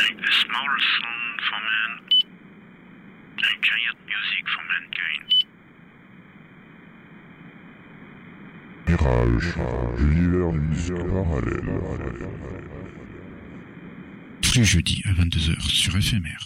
A small song for man, a giant music for mankind. Mirage, l'univers musical parallèle. Tous les jeudis à 22h sur FMR.